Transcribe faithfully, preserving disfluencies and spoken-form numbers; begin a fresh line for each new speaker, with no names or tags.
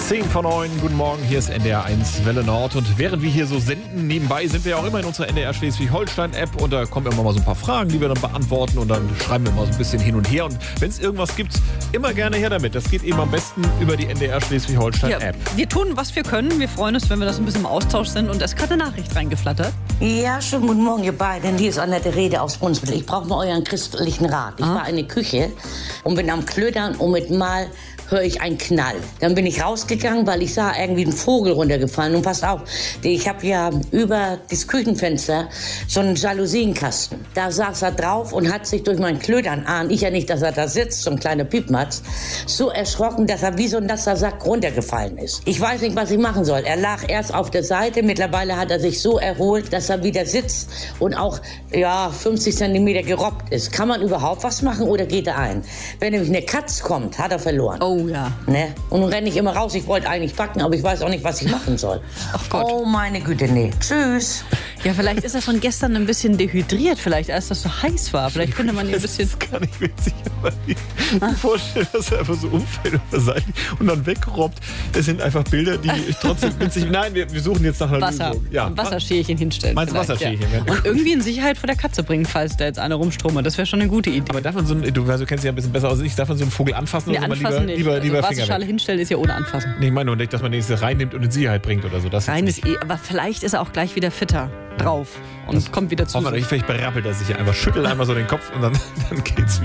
zehn vor neun, guten Morgen, hier ist N D R eins Welle Nord. Und während wir hier so senden, nebenbei sind wir ja auch immer in unserer N D R Schleswig-Holstein-App. Und da kommen immer mal so ein paar Fragen, die wir dann beantworten. Und dann schreiben wir mal so ein bisschen hin und her. Und wenn es irgendwas gibt, immer gerne her damit. Das geht eben am besten über die N D R Schleswig-Holstein-App.
Ja, wir tun, was wir können. Wir freuen uns, wenn wir das ein bisschen im Austausch sind. Und es ist gerade eine Nachricht reingeflattert.
Ja, schönen guten Morgen, ihr beiden. Hier ist Annette Rede aus Brunsbüttel. Ich brauche mal euren christlichen Rat. Ich
Ah.
war in der Küche und bin am Klödern und mit Mal höre ich einen Knall. Dann bin ich rausgegangen, weil ich sah irgendwie einen Vogel runtergefallen. Und passt auf, ich habe ja über das Küchenfenster so einen Jalousienkasten. Da saß er drauf und hat sich durch mein Klödern, ahn ich ja nicht, dass er da sitzt, so ein kleiner Piepmatz, so erschrocken, dass er wie so ein nasser Sack runtergefallen ist. Ich weiß nicht, was ich machen soll. Er lag erst auf der Seite, mittlerweile hat er sich so erholt, dass er wieder sitzt und auch ja, fünfzig Zentimeter gerobbt ist. Kann man überhaupt was machen oder geht er ein? Wenn nämlich eine Katz kommt, hat er verloren.
Oh ja.
Ne? Und nun renne ich immer raus. Ich wollte eigentlich backen, aber ich weiß auch nicht, was ich machen soll.
Ach Gott.
Oh, meine Güte, nee. Tschüss.
Ja, vielleicht ist er von gestern ein bisschen dehydriert, vielleicht als das so heiß war. Vielleicht könnte man ihn ein bisschen...
Das kann ich mir sicher mal nicht vorstellen, dass er einfach so umfällt auf der Seite und dann wegrobbt. Das sind einfach Bilder, die ich trotzdem witzig... Nein, wir, wir suchen jetzt nach einer
Wasser.
Lösung. Ja.
Ein Wasserschälchen hinstellen.
Meinst du
vielleicht,
Wasserschälchen?
Ja.
Ja.
Und irgendwie in Sicherheit vor der Katze bringen, falls da jetzt einer rumstromert. Das wäre schon eine gute Idee.
Aber darf man so einen, du, also, du kennst dich ja ein bisschen besser aus als ich, darf man so einen Vogel anfassen
Nee,
oder soll man
anfassen
lieber,
nicht.
lieber,
Also
lieber Finger
Wasserschale
weg?
hinstellen ist ja ohne Anfassen.
Nee, ich meine nur nicht, dass man den jetzt reinnimmt und in Sicherheit bringt oder so. Das
Rein
ist
ist eh, aber vielleicht ist er auch gleich wieder fitter drauf und
Das
kommt wieder zu.
Hoffen wir, vielleicht berappelt er sich ja einfach. Schüttelt einmal so den Kopf und dann, dann geht's wieder.